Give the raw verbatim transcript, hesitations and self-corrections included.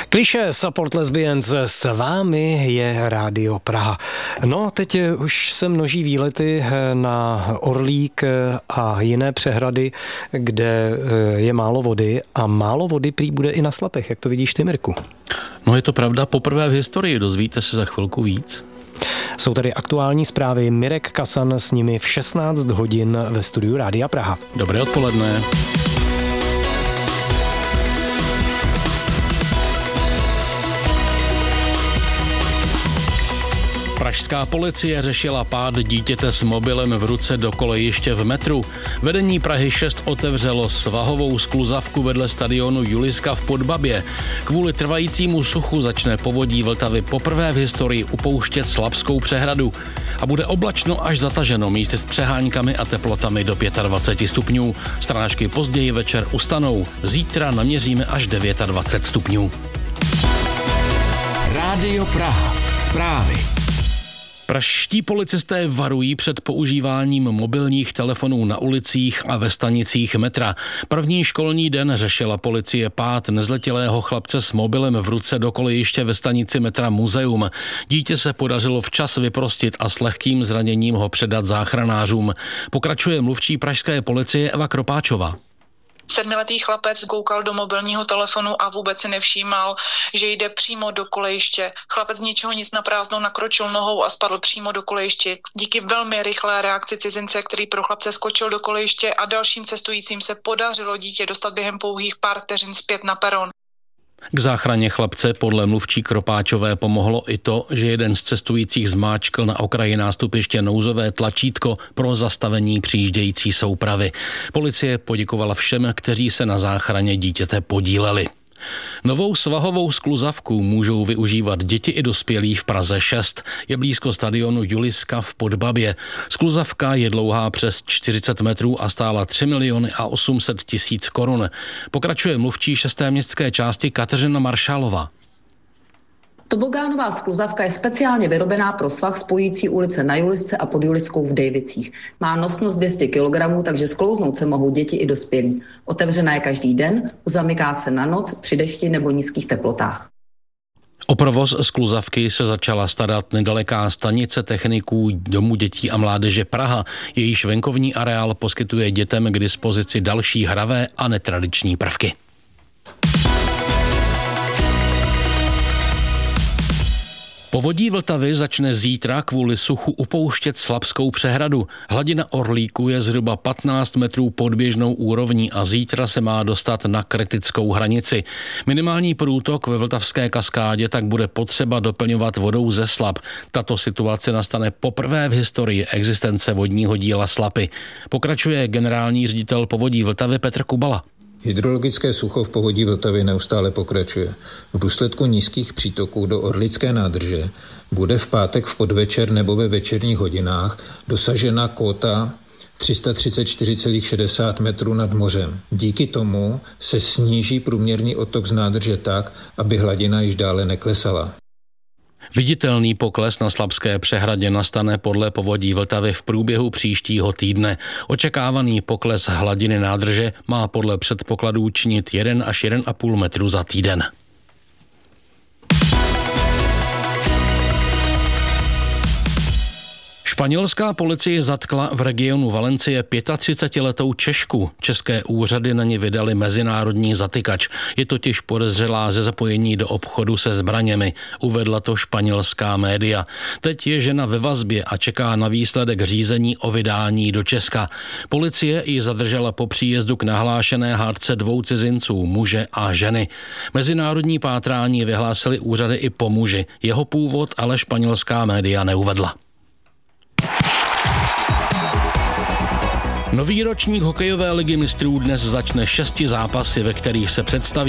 Klišé Support Lesbians, s vámi je Rádio Praha. No, teď už se množí výlety na Orlík a jiné přehrady, kde je málo vody a málo vody prý bude i na Slapech. Jak to vidíš ty, Mirku? No, je to pravda, poprvé v historii, dozvíte se za chvilku víc. Jsou tady aktuální zprávy, Mirek Kasan s nimi v šestnáct hodin ve studiu Rádia Praha. Dobré odpoledne. Pražská policie řešila pád dítěte s mobilem v ruce do kolejiště v metru. Vedení Prahy šest otevřelo svahovou skluzavku vedle stadionu Juliska v Podbabě. Kvůli trvajícímu suchu začne povodí Vltavy poprvé v historii upouštět Slapskou přehradu. A bude oblačno až zataženo, místy s přeháňkami a teplotami do dvacet pět stupňů. Strážky později večer ustanou. Zítra naměříme až dvacet devět stupňů. Rádio Praha. Zprávy. Pražští policisté varují před používáním mobilních telefonů na ulicích a ve stanicích metra. První školní den řešila policie pád nezletilého chlapce s mobilem v ruce do kolejiště ve stanici metra Muzeum. Dítě se podařilo včas vyprostit a s lehkým zraněním ho předat záchranářům. Pokračuje mluvčí pražské policie Eva Kropáčová. Sedmiletý chlapec koukal do mobilního telefonu a vůbec si nevšímal, že jde přímo do kolejiště. Chlapec z ničeho nic naprázdno nakročil nohou a spadl přímo do kolejiště. Díky velmi rychlé reakci cizince, který pro chlapce skočil do kolejiště a dalším cestujícím se podařilo dítě dostat během pouhých pár vteřin zpět na peron. K záchraně chlapce podle mluvčí Kropáčové pomohlo i to, že jeden z cestujících zmáčkl na okraji nástupiště nouzové tlačítko pro zastavení přijíždějící soupravy. Policie poděkovala všem, kteří se na záchraně dítěte podíleli. Novou svahovou skluzavku můžou využívat děti i dospělí v Praze šest. Je blízko stadionu Juliska v Podbabě. Skluzavka je dlouhá přes čtyřicet metrů a stála tři miliony a osm set tisíc korun. Pokračuje mluvčí šesté městské části Kateřina Maršálová. Tobogánová skluzavka je speciálně vyrobená pro svah spojující ulice na Julisce a pod Juliskou v Dejvicích. Má nosnost dvě stě kilogramů, takže sklouznout se mohou děti i dospělí. Otevřená je každý den, zamyká se na noc, při dešti nebo nízkých teplotách. O provoz skluzavky se začala starat nedaleká stanice techniků Domu dětí a mládeže Praha. Jejíž venkovní areál poskytuje dětem k dispozici další hravé a netradiční prvky. Povodí Vltavy začne zítra kvůli suchu upouštět Slapskou přehradu. Hladina Orlíku je zhruba patnáct metrů pod běžnou úrovní a zítra se má dostat na kritickou hranici. Minimální průtok ve Vltavské kaskádě tak bude potřeba doplňovat vodou ze Slap. Tato situace nastane poprvé v historii existence vodního díla Slapy. Pokračuje generální ředitel Povodí Vltavy Petr Kubala. Hydrologické sucho v povodí Vltavy neustále pokračuje. V důsledku nízkých přítoků do Orlické nádrže bude v pátek v podvečer nebo ve večerních hodinách dosažena kóta tři sta třicet čtyři celá šedesát metrů nad mořem. Díky tomu se sníží průměrný odtok z nádrže tak, aby hladina již dále neklesala. Viditelný pokles na Slapské přehradě nastane podle Povodí Vltavy v průběhu příštího týdne. Očekávaný pokles hladiny nádrže má podle předpokladů činit jeden až jeden a půl metru za týden. Španělská policie zatkla v regionu Valencie třicetiletou Češku. České úřady na ni vydali mezinárodní zatykač. Je totiž podezřelá ze zapojení do obchodu se zbraněmi. Uvedla to španělská média. Teď je žena ve vazbě a čeká na výsledek řízení o vydání do Česka. Policie ji zadržela po příjezdu k nahlášené hádce dvou cizinců, muže a ženy. Mezinárodní pátrání vyhlásily úřady i po muži. Jeho původ ale španělská média neuvedla. Nový ročník hokejové ligy mistrů dnes začne šesti zápasy, ve kterých se představí